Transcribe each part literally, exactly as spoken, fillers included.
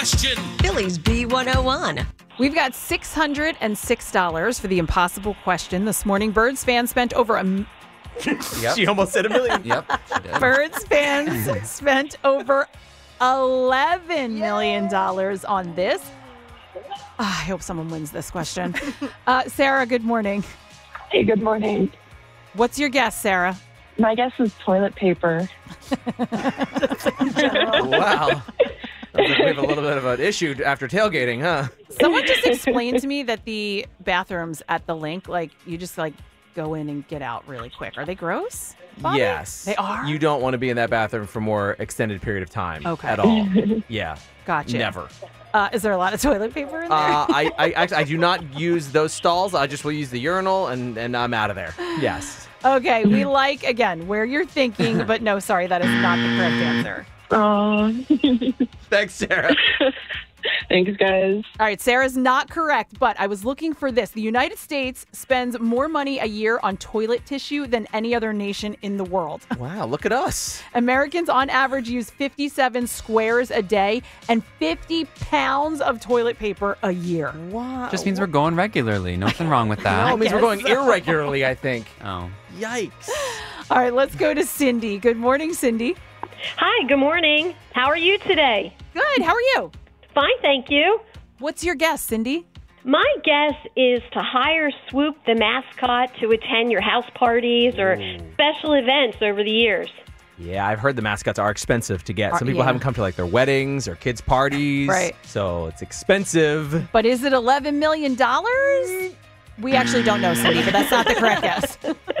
Question. Philly's B one oh one. We've got six hundred six dollars for the impossible question this morning. Birds fans spent over a m- Yep. She almost said a million. Yep, she did. Birds fans spent over eleven million dollars on this. Ah, I hope someone wins this question. Uh, Sarah, good morning. Hey, good morning. What's your guess, Sarah? My guess is toilet paper. Wow. Sounds like we have a little bit of an issue after tailgating, huh? Someone just explained to me that the bathrooms at the link, like, you just, like, go in and get out really quick. Are they gross, Bobby? Yes. They are? You don't want to be in that bathroom for more extended period of time Okay. at all. Yeah. Gotcha. Never. Uh, is there a lot of toilet paper in there? Uh, I, I actually I do not use those stalls. I just will use the urinal, and, and I'm out of there. Yes. Okay, we like, again, where you're thinking, but no, sorry, that is not the correct answer. Oh, Thanks, Sarah. thanks, guys. All right, Sarah's not correct, but I was looking for this. The United States spends more money a year on toilet tissue than any other nation in the world. Wow, look at us. Americans on average use fifty-seven squares a day and fifty pounds of toilet paper a year. Wow. Just means we're going regularly. Nothing wrong with that. No, it means we're guess going irregularly, I think. Oh. Yikes. All right, let's go to Cindy. Good morning, Cindy. Hi, good morning. How are you today? Good, how are you? Fine, thank you. What's your guess, Cindy? My guess is to hire Swoop the mascot to attend your house parties or special events over the years. Yeah, I've heard the mascots are expensive to get. Are- Some people yeah. haven't come to like their weddings or kids' parties. Right. So it's expensive. But is it eleven million dollars? We actually don't know, Cindy, but that's not the correct guess.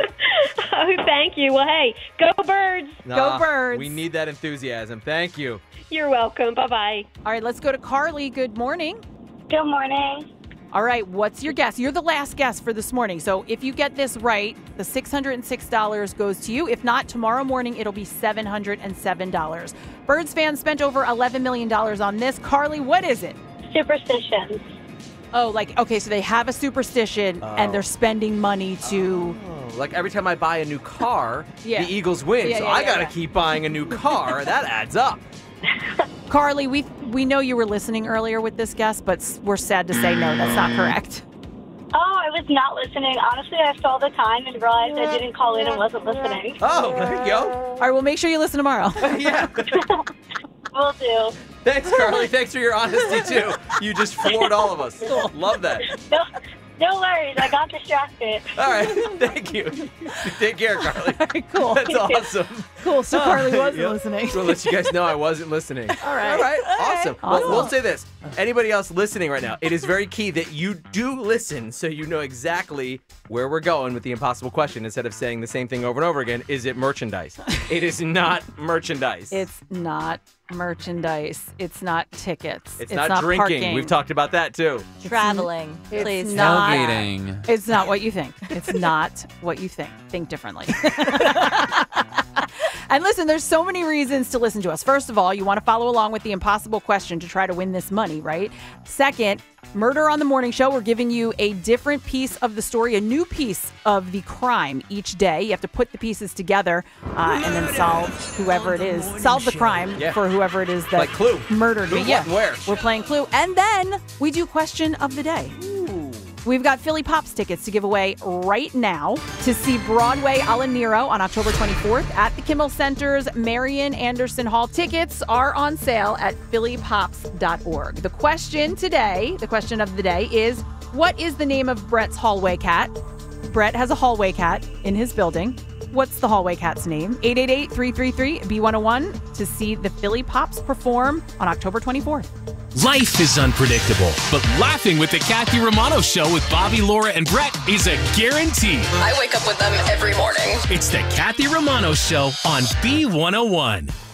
Oh, thank you. Well, hey, go Birds. Go Birds. We need that enthusiasm. Thank you. You're welcome. Bye-bye. All right, let's go to Carly. Good morning. Good morning. All right, what's your guess? You're the last guess for this morning. So if you get this right, the six hundred six dollars goes to you. If not, tomorrow morning, it'll be seven hundred seven dollars. Birds fans spent over eleven million dollars on this. Carly, what is it? Superstitions. Oh, like, okay, so they have a superstition and Oh. they're spending money to... Oh, like every time I buy a new car, Yeah. the Eagles win. Yeah, so yeah, I yeah, got to yeah. keep buying a new car. That adds up. Carly, we we know you were listening earlier with this guess, but s- we're sad to say no, that's not correct. Oh, I was not listening. Honestly, I saw the time and realized I didn't call in and wasn't listening. Oh, there you go. All right, well, make sure you listen tomorrow. Yeah. Will do. Thanks, Carly. Thanks for your honesty, too. You just floored all of us. Love that. No, no worries. I got distracted. All right. Thank you. Take care, Carly. All right, cool. That's awesome. Cool, so Carly wasn't Yep. listening. So I'll let you guys know I wasn't listening. All right. All right. Awesome. Well, Awesome. we'll say this. Anybody else listening right now, it is very key that you do listen so you know exactly where we're going with the impossible question instead of saying the same thing over and over again. Is it merchandise? It is not merchandise. It's not merchandise. It's not tickets. It's not, drinking. parking. We've talked about that, too. Traveling, It's please. not- Tailgating. It's not what you think. It's not what you think. Think differently. And listen, there's so many reasons to listen to us. First of all, you want to follow along with the impossible question to try to win this money, right? Second, Murder on the Morning Show, we're giving you a different piece of the story, a new piece of the crime each day. You have to put the pieces together uh, and then solve whoever it is, solve the crime Yeah. for whoever it is that Like Clue. murdered Who, me. what, Yeah, and where? we're playing Clue. And then we do question of the day. We've got Philly Pops tickets to give away right now to see Broadway a la Nero on October twenty-fourth at the Kimmel Center's Marian Anderson Hall. Tickets are on sale at philly pops dot org. The question today, the question of the day is, what is the name of Brett's hallway cat? Brett has a hallway cat in his building. What's the hallway cat's name? eight eight eight, three three three, B one oh one to see the Philly Pops perform on October twenty-fourth. Life is unpredictable, but laughing with the Kathy Romano Show with Bobby, Laura, and Brett is a guarantee. I wake up with them every morning. It's the Kathy Romano Show on B one oh one.